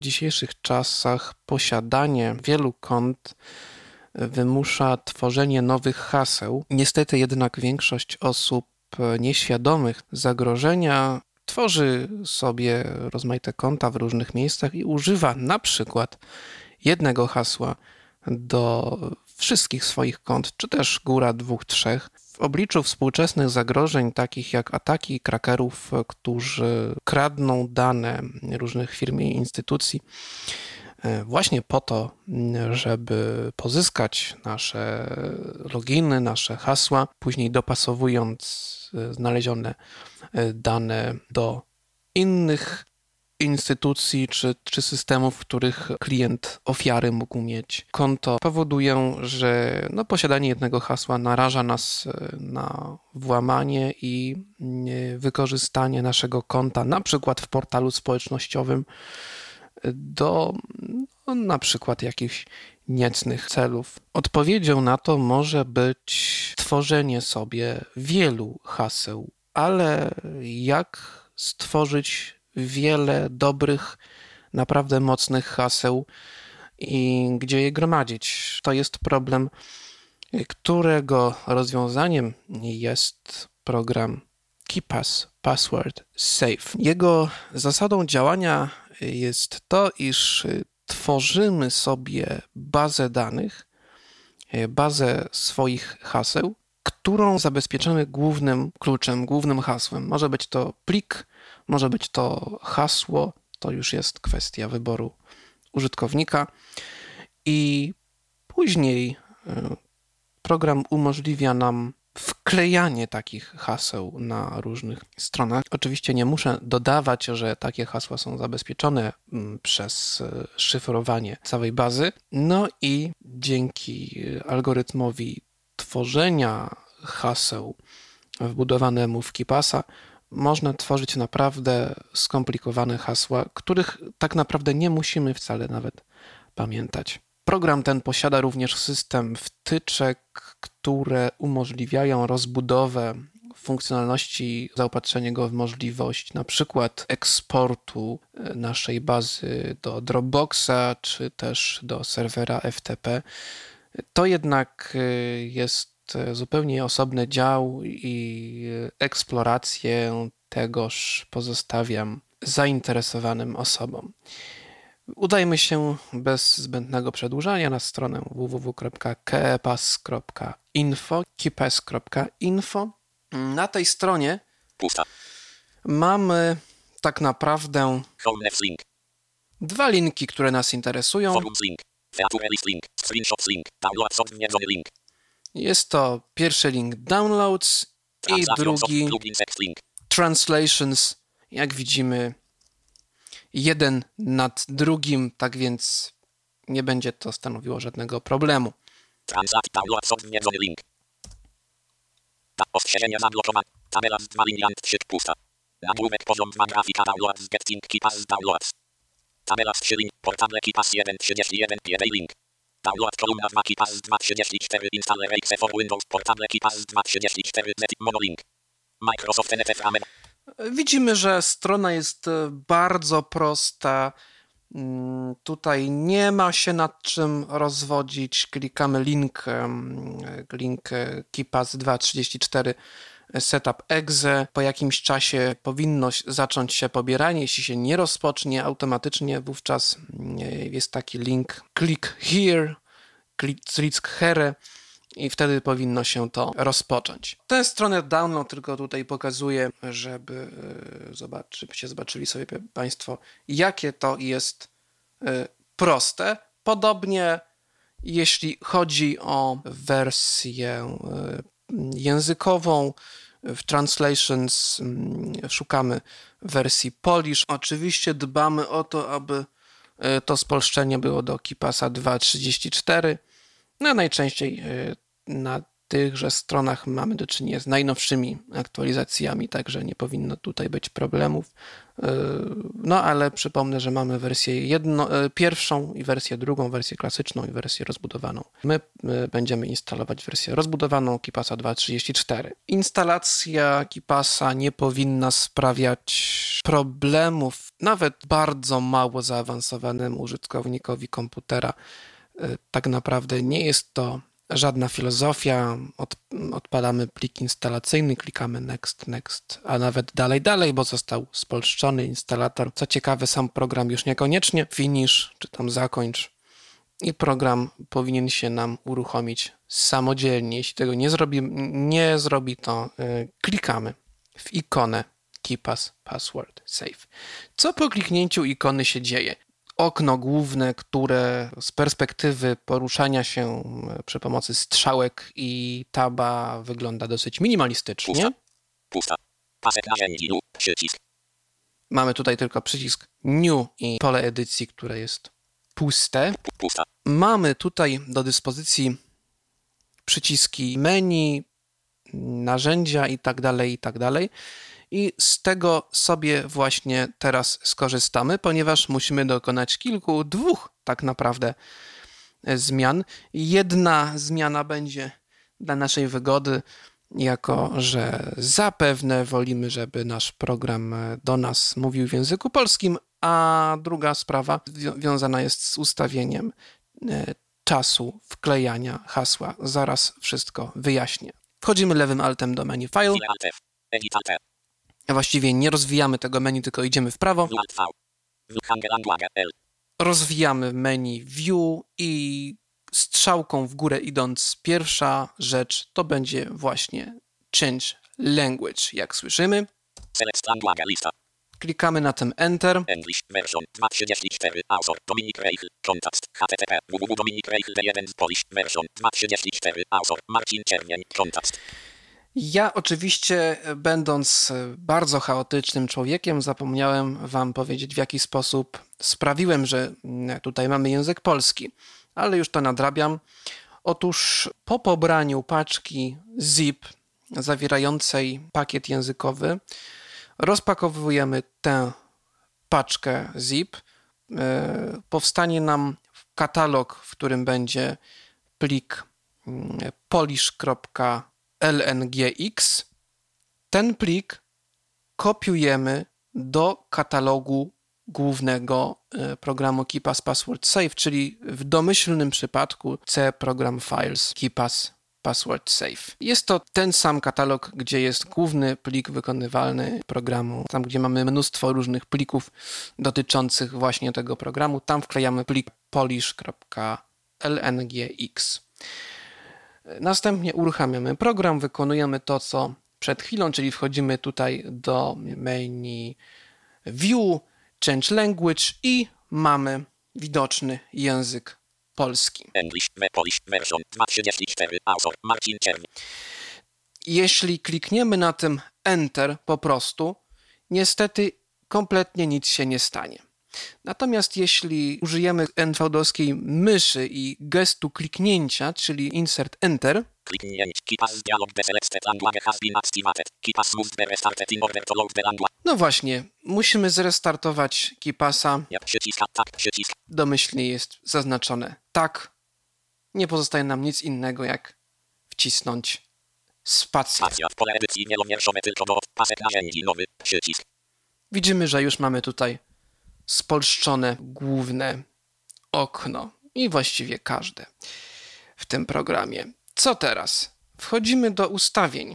W dzisiejszych czasach posiadanie wielu kont wymusza tworzenie nowych haseł. Niestety jednak większość osób nieświadomych zagrożenia tworzy sobie rozmaite konta w różnych miejscach i używa na przykład jednego hasła do wszystkich swoich kont, czy też góra 2-3. W obliczu współczesnych zagrożeń, takich jak ataki krakerów, którzy kradną dane różnych firm i instytucji, właśnie po to, żeby pozyskać nasze loginy, nasze hasła, później dopasowując znalezione dane do innych instytucji czy systemów, w których klient ofiary mógł mieć konto, powodują, że posiadanie jednego hasła naraża nas na włamanie i wykorzystanie naszego konta, na przykład w portalu społecznościowym, do na przykład jakichś niecnych celów. Odpowiedzią na to może być tworzenie sobie wielu haseł, ale jak stworzyć wiele dobrych, naprawdę mocnych haseł i gdzie je gromadzić? To jest problem, którego rozwiązaniem jest program KeePass Password Safe. Jego zasadą działania jest to, iż tworzymy sobie bazę danych, bazę swoich haseł, którą zabezpieczamy głównym kluczem, głównym hasłem. Może być to plik, może być to hasło, to już jest kwestia wyboru użytkownika i później program umożliwia nam wklejanie takich haseł na różnych stronach. Oczywiście nie muszę dodawać, że takie hasła są zabezpieczone przez szyfrowanie całej bazy. No i dzięki algorytmowi tworzenia haseł wbudowanemu w KeePassa można tworzyć naprawdę skomplikowane hasła, których tak naprawdę nie musimy wcale nawet pamiętać. Program ten posiada również system wtyczek, które umożliwiają rozbudowę funkcjonalności, zaopatrzenie go w możliwość na przykład eksportu naszej bazy do Dropboxa, czy też do serwera FTP. To jednak jest zupełnie osobny dział i eksplorację tegoż pozostawiam zainteresowanym osobom. Udajmy się bez zbędnego przedłużania na stronę www.keepass.info, keepass.info. Na tej stronie mamy tak naprawdę dwa linki, które nas interesują. Jest to pierwszy link Downloads i drugi Translations. Jak widzimy, jeden nad drugim, tak więc nie będzie to stanowiło żadnego problemu. Ostrzeżenia zablokowane. Tabela z 2 linii and 3 pusta. Nagłówek poziom 2 grafika downloads getting KeePass downloads. Tabela z 3 linii. Portable KeePass 1.31 1 link. Download kolumna 2 KeePass 2.34 installer exe for Windows. Portable KeePass 2.34 z monolink. Microsoft NFF Amen. Widzimy, że strona jest bardzo prosta. Tutaj nie ma się nad czym rozwodzić. Klikamy link KeePass 2.34 Setup Exe. Po jakimś czasie powinno zacząć się pobieranie. Jeśli się nie rozpocznie automatycznie, wówczas jest taki link click here, click here i wtedy powinno się to rozpocząć. Tę stronę download tylko tutaj pokazuję, żebyście zobaczyli sobie Państwo, jakie to jest proste. Podobnie jeśli chodzi o wersję językową, w Translations szukamy wersji Polish. Oczywiście dbamy o to, aby to spolszczenie było do KeePassa 2.34. No najczęściej na tychże stronach mamy do czynienia z najnowszymi aktualizacjami, także nie powinno tutaj być problemów. No ale przypomnę, że mamy wersję pierwszą i wersję drugą, wersję klasyczną i wersję rozbudowaną. My będziemy instalować wersję rozbudowaną KeePassa 2.34. Instalacja KeePassa nie powinna sprawiać problemów nawet bardzo mało zaawansowanemu użytkownikowi komputera. Tak naprawdę nie jest to żadna filozofia. Odpalamy plik instalacyjny, klikamy next, a nawet dalej, bo został spolszczony instalator. Co ciekawe, sam program już niekoniecznie finish, czy tam zakończ i program powinien się nam uruchomić samodzielnie. Jeśli tego nie zrobi, to klikamy w ikonę KeePass Password Safe. Co po kliknięciu ikony się dzieje? Okno główne, które z perspektywy poruszania się przy pomocy strzałek i taba wygląda dosyć minimalistycznie. Pusta. Pasek narzędzi. Przycisk. Mamy tutaj tylko przycisk New i pole edycji, które jest puste. Pusta. Mamy tutaj do dyspozycji przyciski menu, narzędzia i tak dalej. I z tego sobie właśnie teraz skorzystamy, ponieważ musimy dokonać dwóch tak naprawdę zmian. Jedna zmiana będzie dla naszej wygody, jako że zapewne wolimy, żeby nasz program do nas mówił w języku polskim, a druga sprawa związana jest z ustawieniem czasu wklejania hasła. Zaraz wszystko wyjaśnię. Wchodzimy lewym altem do menu File. Właściwie nie rozwijamy tego menu, tylko idziemy w prawo. Rozwijamy menu View i strzałką w górę idąc, pierwsza rzecz to będzie właśnie Change Language, jak słyszymy. Klikamy na ten Enter. English version 2.34 author Dominik Reichel context http www.dominikreichel1 Polish version 2.34 author Marcin Czerwień context. Ja oczywiście, będąc bardzo chaotycznym człowiekiem, zapomniałem wam powiedzieć, w jaki sposób sprawiłem, że tutaj mamy język polski, ale już to nadrabiam. Otóż po pobraniu paczki zip zawierającej pakiet językowy rozpakowujemy tę paczkę zip. Powstanie nam katalog, w którym będzie plik polish.lngx. Ten plik kopiujemy do katalogu głównego programu KeePass Password Safe, czyli w domyślnym przypadku C Program Files KeePass Password Safe. Jest to ten sam katalog, gdzie jest główny plik wykonywalny programu, tam gdzie mamy mnóstwo różnych plików dotyczących właśnie tego programu. Tam wklejamy plik polish.lngx. Następnie uruchamiamy program, wykonujemy to, co przed chwilą, czyli wchodzimy tutaj do menu View, Change Language i mamy widoczny język polski. English, Polish version 2.34 author Marcin Czerwień. Jeśli klikniemy na tym Enter po prostu, niestety kompletnie nic się nie stanie. Natomiast jeśli użyjemy NVDA-owskiej myszy i gestu kliknięcia, czyli Insert Enter, no właśnie, musimy zrestartować KeePassa. Domyślnie jest zaznaczone tak. Nie pozostaje nam nic innego, jak wcisnąć spację. Widzimy, że już mamy tutaj spolszczone główne okno i właściwie każde w tym programie. Co teraz? Wchodzimy do ustawień.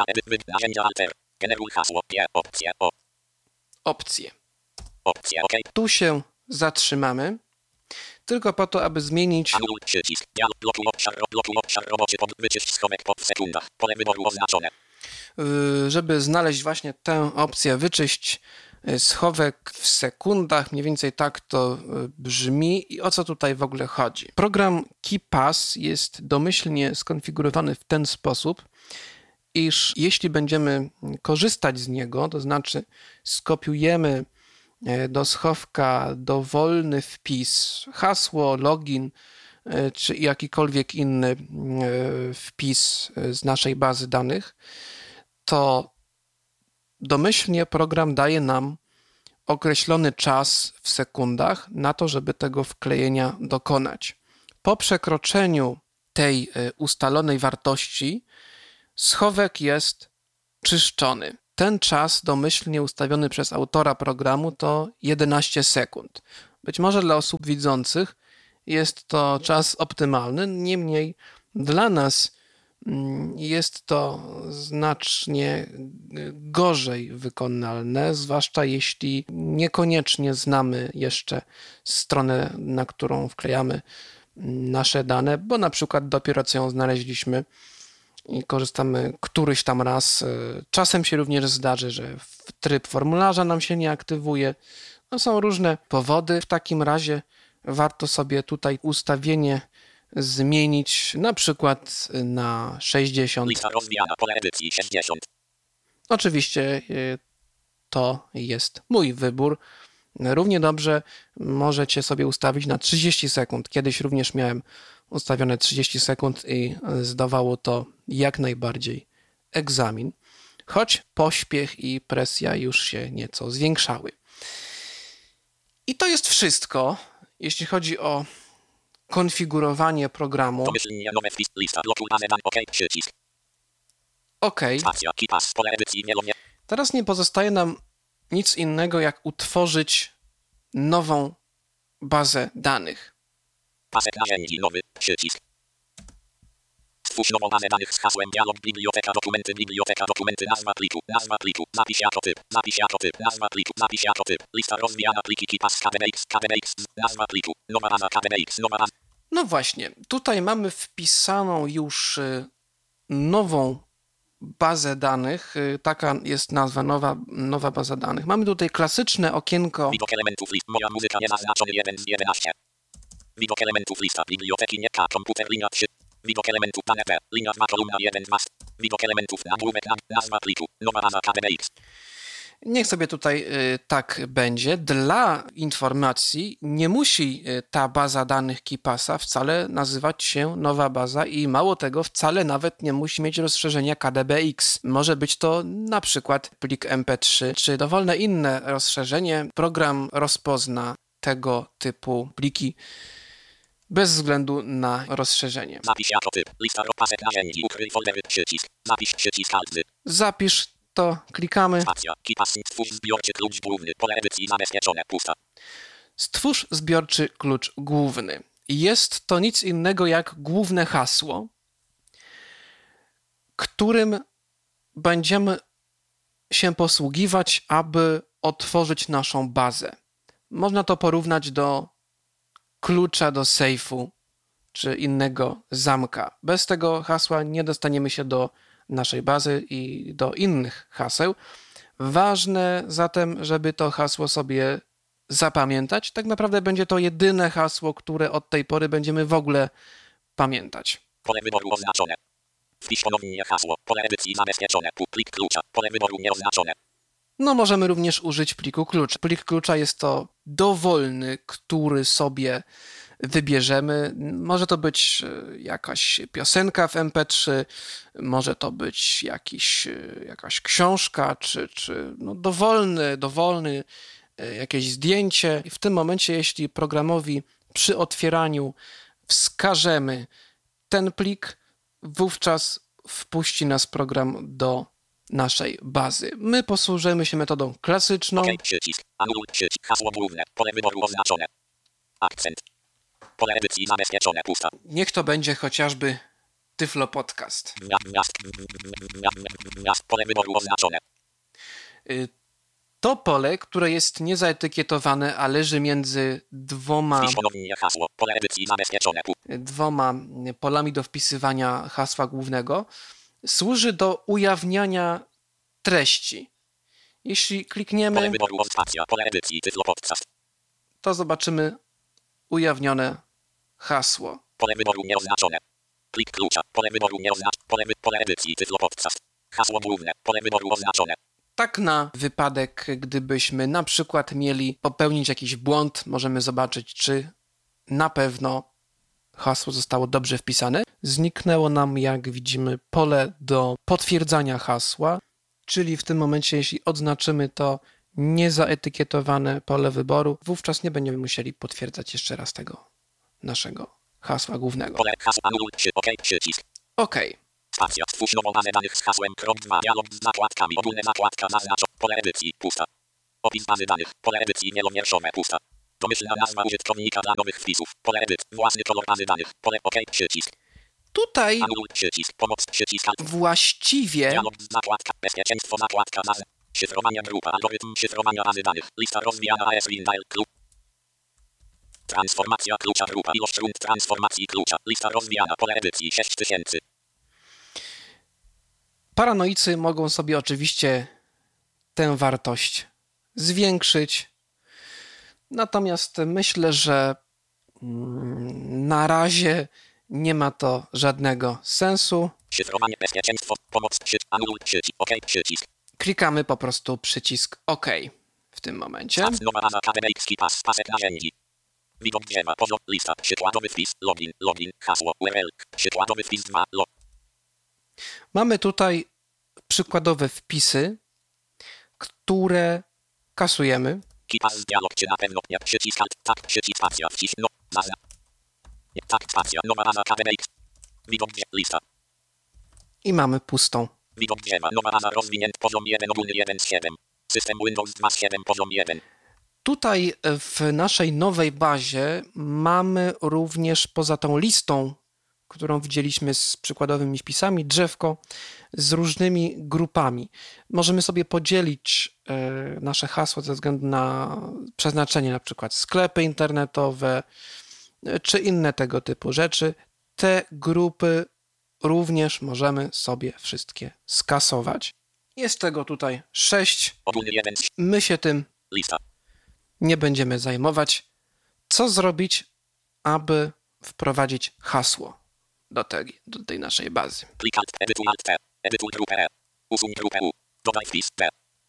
Opcje. Tu się zatrzymamy, tylko po to, aby zmienić żeby znaleźć właśnie tę opcję wyczyść schowek w sekundach, mniej więcej tak to brzmi. I o co tutaj w ogóle chodzi? Program KeePass jest domyślnie skonfigurowany w ten sposób, iż jeśli będziemy korzystać z niego, to znaczy skopiujemy do schowka dowolny wpis, hasło, login czy jakikolwiek inny wpis z naszej bazy danych, to domyślnie program daje nam określony czas w sekundach na to, żeby tego wklejenia dokonać. Po przekroczeniu tej ustalonej wartości schowek jest czyszczony. Ten czas domyślnie ustawiony przez autora programu to 11 sekund. Być może dla osób widzących jest to czas optymalny, niemniej dla nas jest to znacznie gorzej wykonalne, zwłaszcza jeśli niekoniecznie znamy jeszcze stronę, na którą wklejamy nasze dane, bo na przykład dopiero co ją znaleźliśmy i korzystamy któryś tam raz. Czasem się również zdarzy, że tryb formularza nam się nie aktywuje. No, są różne powody. W takim razie warto sobie tutaj ustawienie zmienić na przykład na 60. Lista rozwijana, pole edycji 60. Oczywiście to jest mój wybór. Równie dobrze możecie sobie ustawić na 30 sekund. Kiedyś również miałem ustawione 30 sekund i zdawało to jak najbardziej egzamin, choć pośpiech i presja już się nieco zwiększały. I to jest wszystko, jeśli chodzi o konfigurowanie programu. Domyślnie nowe wpis, lista, bloku, bazę danych, OK, przycisk. OK. Spacja, KeePass, pole edycji, mielomnie. Teraz nie pozostaje nam nic innego, jak utworzyć nową bazę danych. Pasek narzędzi, nowy, przycisk. Stwórz nową bazę danych z hasłem dialog, biblioteka, dokumenty, nazwa pliku, zapisz jako typ, nazwa pliku, zapisz jako typ, lista rozwijana, pliki, KeePass, KDBX, nazwa pliku, nowa baza, KDBX, nowa baza. No właśnie, tutaj mamy wpisaną już nową bazę danych, taka jest nazwa, nowa baza danych. Mamy tutaj klasyczne okienko. Widok elementów list, moja muzyka niezaznaczony 1 z 11. Widok elementów lista, biblioteki nie K, komputer linia 3. Widok elementów dane P, linia 2, kolumna 1, 2. Widok elementów nagłówek, nazwa pliku, nowa baza KDBX. Niech sobie tutaj tak będzie. Dla informacji nie musi ta baza danych KeePassa wcale nazywać się nowa baza i mało tego, wcale nawet nie musi mieć rozszerzenia KDBX. Może być to na przykład plik MP3 czy dowolne inne rozszerzenie. Program rozpozna tego typu pliki bez względu na rozszerzenie. Zapisz jako typ, lista pasek narzędzi, ukryj foldery, przycisk, zapisz przycisk alt. Zapisz, to klikamy. Spacja, KeePass, stwórz zbiorczy klucz główny, pole edycji zabezpieczone, pusta. Stwórz zbiorczy klucz główny. Jest to nic innego jak główne hasło, którym będziemy się posługiwać, aby otworzyć naszą bazę. Można to porównać do klucza do sejfu czy innego zamka. Bez tego hasła nie dostaniemy się do naszej bazy i do innych haseł. Ważne zatem, żeby to hasło sobie zapamiętać. Tak naprawdę będzie to jedyne hasło, które od tej pory będziemy w ogóle pamiętać. Pole wyboru oznaczone. Wpisz ponownie hasło. Pole edycji zabezpieczone. Plik klucza. Pole wyboru nieoznaczone. No możemy również użyć pliku klucza. Plik klucza jest to dowolny, który sobie wybierzemy. Może to być jakaś piosenka w MP3, może to być jakaś książka, czy no dowolny jakieś zdjęcie. I w tym momencie, jeśli programowi przy otwieraniu wskażemy ten plik, wówczas wpuści nas program do naszej bazy. My posłużymy się metodą klasyczną. OK, przycisk, anuluj, przycisk, hasło główne, pole wyboru oznaczone. Akcent. Pole edycji zabezpieczone, pusta. Niech to będzie chociażby Tyflo Podcast. Pole wyboru oznaczone. To pole, które jest niezaetykietowane, a leży między dwoma polami do wpisywania hasła głównego, służy do ujawniania treści. Jeśli klikniemy, to zobaczymy ujawnione hasło. Pole wyboru nieoznaczone. Plik klucza. Pole wyboru nieoznaczone. Pole edycji Tyflo Podcast. Hasło główne. Pole wyboru oznaczone. Tak na wypadek, gdybyśmy na przykład mieli popełnić jakiś błąd, możemy zobaczyć, czy na pewno hasło zostało dobrze wpisane. Zniknęło nam, jak widzimy, pole do potwierdzania hasła, czyli w tym momencie, jeśli odznaczymy to niezaetykietowane pole wyboru, wówczas nie będziemy musieli potwierdzać jeszcze raz tego naszego hasła głównego. Pole hasła anuluj się. OK. Przycisk. OK. Spacja. Stwórz nową bazę danych z hasłem. Krok 2. Dialog z zakładkami. Ogólne zakładka zaznacz. Pole edycji. Pusta. Opis bazy danych. Pole edycji wielowierszowe. Pusta. Domyślna nazwa użytkownika dla nowych wpisów. Pole edyt. Własny kolor bazy danych. Pole OK. Przycisk. Tutaj Anuluj przycisk. Pomoc przycisk. właściwie Dialog z zakładka. Bezpieczeństwo zakładka bazy. Szyfrowanie grupa. Algorytm szyfrowania bazy danych. Lista rozwijana AES-Win Dial Club. Transformacja klucza grupa. Ilość rund transformacji klucza. Lista rozwijana. Pole edycji 6000. paranoicy mogą sobie oczywiście tę wartość zwiększyć. Natomiast myślę, że na razie nie ma to żadnego sensu. Szyfrowanie, bezpieczeństwo, pomoc, anuluj, przycisk, OK, przycisk. Klikamy po prostu przycisk OK w tym momencie. Nowa baza KDBX, pasek narzędzi. Widok drzewa, poziom, lista, przykładowy wpis, login, hasło, URL, przykładowy wpis 2, Mamy tutaj przykładowe wpisy, które kasujemy. KeePass dialog, czy na pewno, jak przycisk alt, tak, przycisk spacja, wcisk, no, baza. Tak, spacja, nowa baza KDBX. Widok drzewa, lista. I mamy pustą. Widok drzewa, nowa baza rozwinięt, poziom 1, ogólny 1 z 7. System Windows 2 z 7, poziom 1. Tutaj w naszej nowej bazie mamy również poza tą listą, którą widzieliśmy z przykładowymi wpisami, drzewko z różnymi grupami. Możemy sobie podzielić nasze hasło ze względu na przeznaczenie, na przykład sklepy internetowe czy inne tego typu rzeczy. Te grupy również możemy sobie wszystkie skasować. Jest tego tutaj 6. Ogólny 1 z My się tym lista. nie będziemy zajmować. Co zrobić, aby wprowadzić hasło do tej naszej bazy? Klik alt, edytuj alt T, edytuj grupę E, usuń grupę U, dodaj wpis T.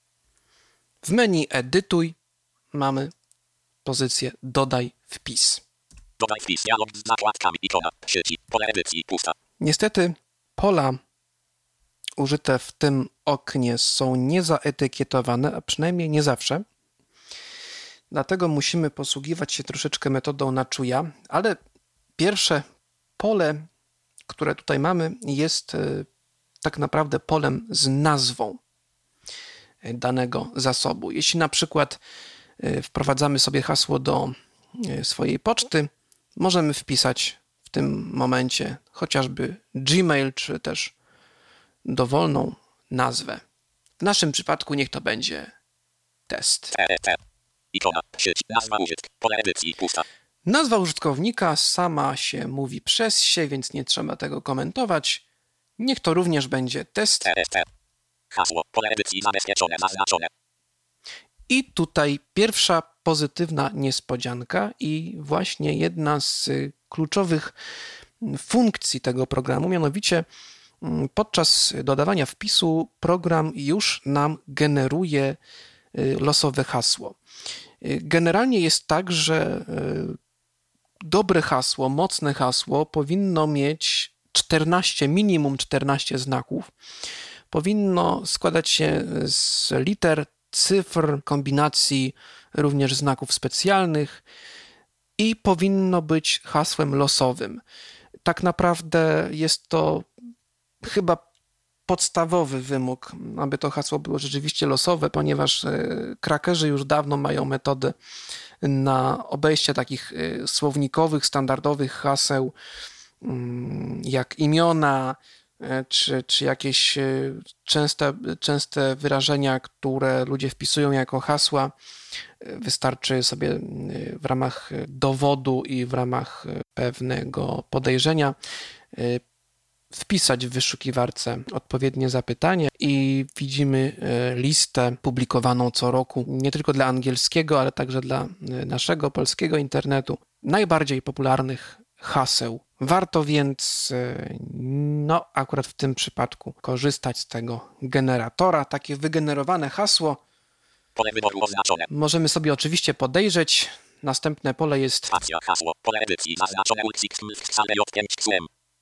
W menu Edytuj mamy pozycję Dodaj wpis. Dodaj wpis, dialog z zakładkami, ikona, przycisk, pole edycji, pusta. Niestety pola użyte w tym oknie są niezaetykietowane, a przynajmniej nie zawsze. Dlatego musimy posługiwać się troszeczkę metodą na czuja, ale pierwsze pole, które tutaj mamy, jest tak naprawdę polem z nazwą danego zasobu. Jeśli na przykład wprowadzamy sobie hasło do swojej poczty, możemy wpisać w tym momencie chociażby Gmail, czy też dowolną nazwę. W naszym przypadku niech to będzie test. T. Ikona, przycisk, nazwa użytkownika, pole edycji, pusta. Nazwa użytkownika sama się mówi przez się, więc nie trzeba tego komentować. Niech to również będzie test. T. Hasło, pole edycji zabezpieczone, zaznaczone. I tutaj pierwsza pozytywna niespodzianka i właśnie jedna z kluczowych funkcji tego programu, mianowicie podczas dodawania wpisu program już nam generuje losowe hasło. Generalnie jest tak, że dobre hasło, mocne hasło powinno mieć 14, minimum 14 znaków. Powinno składać się z liter, cyfr, kombinacji również znaków specjalnych i powinno być hasłem losowym. Tak naprawdę jest to chyba podstawowy wymóg, aby to hasło było rzeczywiście losowe, ponieważ krakerzy już dawno mają metodę na obejście takich słownikowych, standardowych haseł, jak imiona, czy jakieś częste wyrażenia, które ludzie wpisują jako hasła. Wystarczy sobie w ramach dowodu i w ramach pewnego podejrzenia wpisać w wyszukiwarce odpowiednie zapytanie i widzimy listę publikowaną co roku, nie tylko dla angielskiego, ale także dla naszego polskiego internetu, najbardziej popularnych haseł. Warto więc, akurat w tym przypadku korzystać z tego generatora. Takie wygenerowane hasło Pole wyboru oznaczone. możemy sobie oczywiście podejrzeć, Następne pole jest Spacja, hasło, pole edycji, zaznaczone J5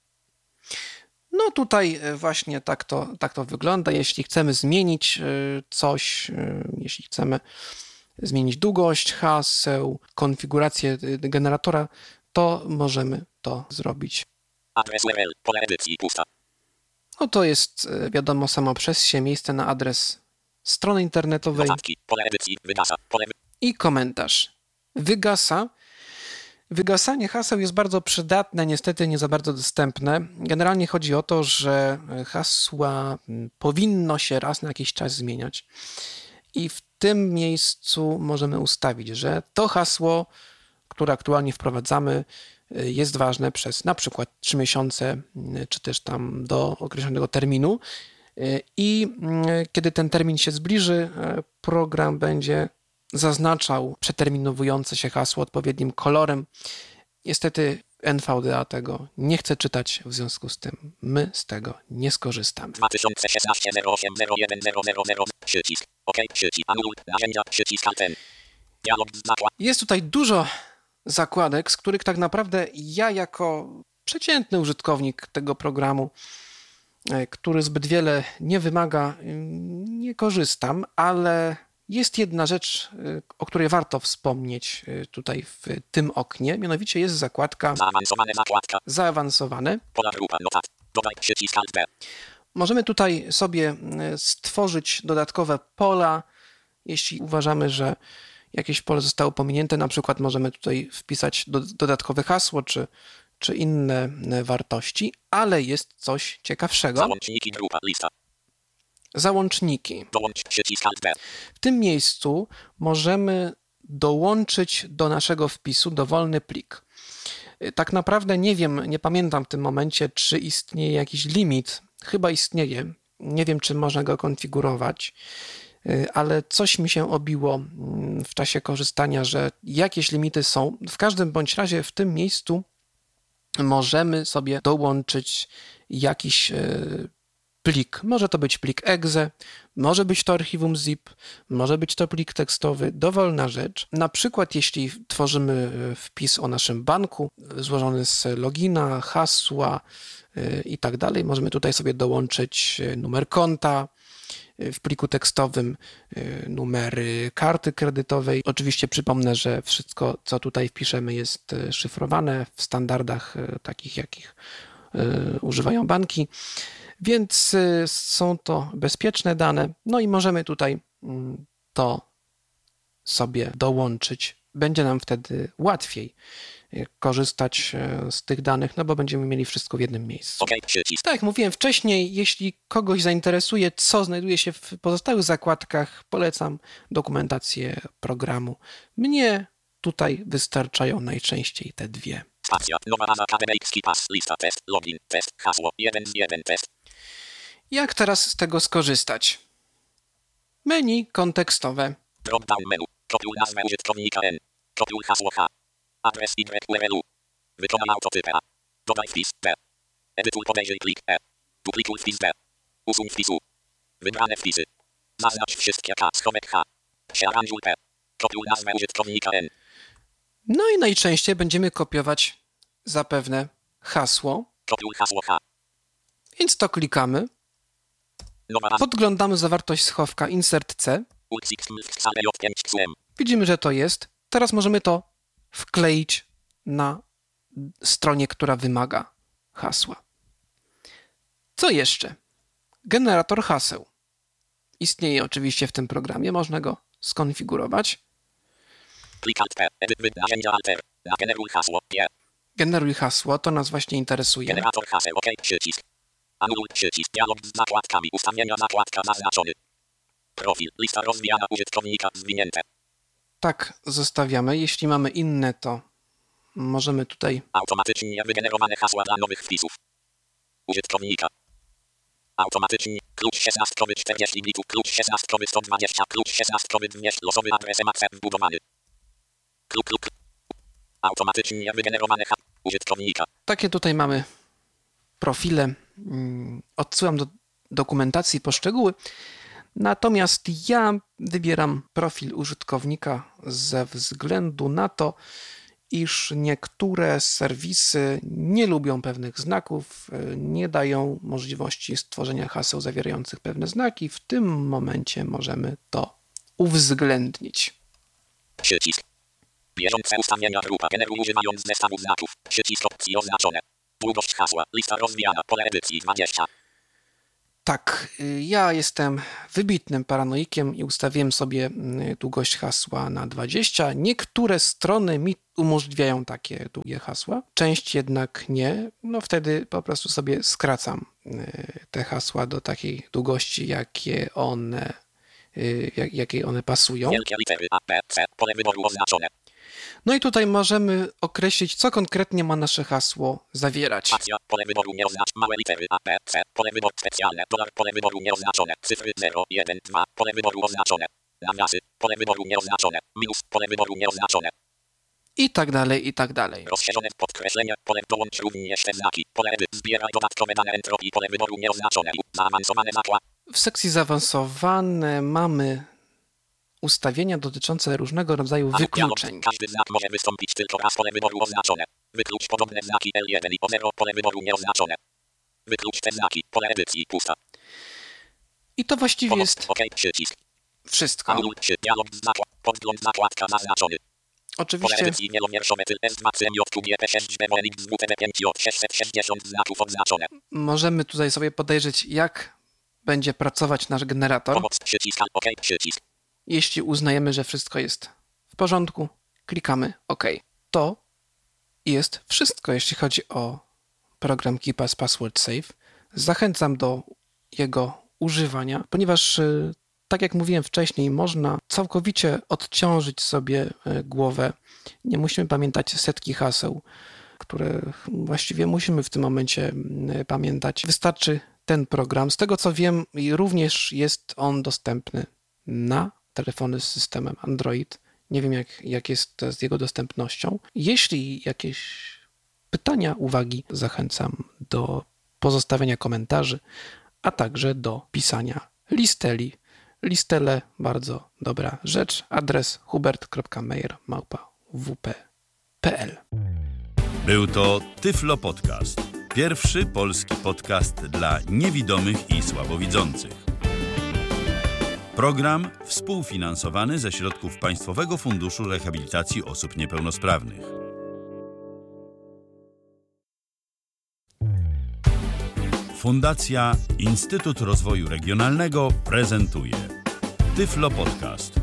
No tutaj właśnie tak to wygląda. Jeśli chcemy zmienić coś, jeśli chcemy zmienić długość haseł, konfigurację generatora, to możemy to zrobić. Adres URL, pole edycji, pusta. No to jest wiadomo samo przez się miejsce na adres strony internetowej Notatki, pole edycji, wygasa, i komentarz. Wygasa. Wygasanie haseł jest bardzo przydatne, niestety nie za bardzo dostępne. Generalnie chodzi o to, że hasła powinno się raz na jakiś czas zmieniać. I w tym miejscu możemy ustawić, że to hasło, które aktualnie wprowadzamy, jest ważne przez na przykład 3 miesiące, czy też tam do określonego terminu. I kiedy ten termin się zbliży, program będzie zaznaczał przeterminowujące się hasło odpowiednim kolorem. Niestety NVDA tego nie chce czytać, w związku z tym my z tego nie skorzystamy. 2016 08 01 000 przycisk. OK, przycisk. Anuluj narzędzia, przycisk Alt-N. Dialog z zakład. Jest tutaj dużo zakładek, z których tak naprawdę ja jako przeciętny użytkownik tego programu, który zbyt wiele nie wymaga, nie korzystam, ale jest jedna rzecz, o której warto wspomnieć tutaj w tym oknie, mianowicie jest zakładka Zaawansowane. Pola grupa, notat. Dodaj przycisk Alt-B. Możemy tutaj sobie stworzyć dodatkowe pola, jeśli uważamy, że jakieś pole zostało pominięte, na przykład możemy tutaj wpisać dodatkowe hasło, czy inne wartości, ale jest coś ciekawszego. Załączniki, grupa, lista. Załączniki. Dołącz przycisk Alt-B. W tym miejscu możemy dołączyć do naszego wpisu dowolny plik. Tak naprawdę nie wiem, nie pamiętam w tym momencie, czy istnieje jakiś limit. Chyba istnieje. Nie wiem, czy można go konfigurować, ale coś mi się obiło w czasie korzystania, że jakieś limity są. W każdym bądź razie w tym miejscu możemy sobie dołączyć jakiś plik. Może to być plik exe, może być to archiwum zip, może być to plik tekstowy, dowolna rzecz. Na przykład jeśli tworzymy wpis o naszym banku złożony z logina, hasła i tak dalej, możemy tutaj sobie dołączyć numer konta, w pliku tekstowym numery karty kredytowej. Oczywiście przypomnę, że wszystko, co tutaj wpiszemy, jest szyfrowane w standardach takich, jakich używają banki, więc są to bezpieczne dane. No i możemy tutaj to sobie dołączyć. Będzie nam wtedy łatwiej korzystać z tych danych, no bo będziemy mieli wszystko w jednym miejscu. OK, przycisk. Tak jak mówiłem wcześniej, jeśli kogoś zainteresuje, co znajduje się w pozostałych zakładkach, polecam dokumentację programu. Mnie tutaj wystarczają najczęściej te dwie. Spacja, nowa baza KDB, pass, lista, test, login, test, hasło, 1 z 1, test. Jak teraz z tego skorzystać? Menu kontekstowe. Drop-down menu. Kopiuj nazwę użytkownika N. Kopiuj hasło H. Adres Y URL-u. Wykonaj autotypę A. Dodaj wpis B. Edytuj podejrzyj plik E. Duplikuj wpis B. Usuń wpisu. Wybrane wpisy. Zaznacz wszystkie K. Schowek H. Przearanżuj P. Kopiuj nazwę użytkownika N. No i najczęściej będziemy kopiować zapewne hasło, Kopiuj hasło H. więc to klikamy. Nowa baza. Podglądamy zawartość schowka Insert C. J5 Widzimy, że to jest. Teraz możemy to wkleić na stronie, która wymaga hasła. Co jeszcze? Generator haseł. Istnieje oczywiście w tym programie, można go skonfigurować. Plik Alt P. Edyt narzędzia Alter. Generuj hasło. G. Generuj hasło, to nas właśnie interesuje. Generator haseł. OK. Przycisk. Anuluj przycisk. Dialog z zakładkami. Ustawienia zakładka zaznaczony. Profil. Lista rozwijana użytkownika zwinięte. Tak, zostawiamy. Jeśli mamy inne, to możemy tutaj... Automatycznie wygenerowane hasła dla nowych wpisów. Użytkownika. Automatycznie. Klucz 16 40 bitów. Klucz 16 120. Klucz 16 200. Losowy adres MAC wbudowany. Klub. Automatycznie wygenerowane hasła użytkownika. Takie tutaj mamy profile. Odsyłam do dokumentacji po szczegóły. Natomiast ja wybieram profil użytkownika ze względu na to, iż niektóre serwisy nie lubią pewnych znaków, nie dają możliwości stworzenia haseł zawierających pewne znaki. W tym momencie możemy to uwzględnić. Przycisk. Bieżące ustawienia grupa generuj używając zestawu znaków. Przycisk opcji oznaczone. Długość hasła. Lista rozwijana. Pole edycji 20. Tak, ja jestem wybitnym paranoikiem i ustawiłem sobie długość hasła na 20. Niektóre strony mi umożliwiają takie długie hasła, część jednak nie. No wtedy po prostu sobie skracam te hasła do takiej długości, jakiej one pasują. Wielkie litery A, B, C. Pole wyboru oznaczone. No i tutaj możemy określić, co konkretnie ma nasze hasło zawierać. Akcja. Pole wyboru nieoznaczone. Małe litery A, B, C. Pole wyboru specjalne. $. Pole wyboru nieoznaczone. Cyfry 0, 1, 2. Pole wyboru oznaczone. Nawiasy. Pole wyboru nieoznaczone. Minus. Pole wyboru nieoznaczone. I tak dalej, i tak dalej. Rozszerzone podkreślenie. Pole dołącz również te znaki. Pole edyt. Zbieraj dodatkowe dane entropii. Pole wyboru nieoznaczone. Zaawansowane zakład. W sekcji zaawansowane mamy ustawienia dotyczące różnego rodzaju wykluczeń. Każdy znak może wystąpić tylko raz. Pole wyboru oznaczone. Wyklucz podobne znaki L1 i O0. Pole wyboru nieoznaczone. Wyklucz te znaki. Pole edycji pusta. I to właściwie jest OK. Przycisk. wszystko. Anuluj się. Dialog podgląd zakładka zaznaczony. Pole Oczywiście edycji wielowierszowe tyl S2CMJQGP6BMLX WTB5J660 znaków oznaczone. możemy tutaj sobie podejrzeć, jak będzie pracować nasz generator. Pomoc. Przycisk. OK. Przycisk. Jeśli uznajemy, że wszystko jest w porządku, klikamy OK. To jest wszystko, jeśli chodzi o program KeePass Password Safe. Zachęcam do jego używania, ponieważ tak jak mówiłem wcześniej, można całkowicie odciążyć sobie głowę. Nie musimy pamiętać setki haseł, które właściwie musimy w tym momencie pamiętać. Wystarczy ten program. Z tego co wiem, również jest on dostępny na telefony z systemem Android. Nie wiem, jak jest z jego dostępnością. Jeśli jakieś pytania, uwagi, zachęcam do pozostawienia komentarzy, a także do pisania listeli. Listele, bardzo dobra rzecz. Adres hubert.meyer@wp.pl. Był to Tyflo Podcast. Pierwszy polski podcast dla niewidomych i słabowidzących. Program współfinansowany ze środków Państwowego Funduszu Rehabilitacji Osób Niepełnosprawnych. Fundacja Instytut Rozwoju Regionalnego prezentuje Tyflo Podcast.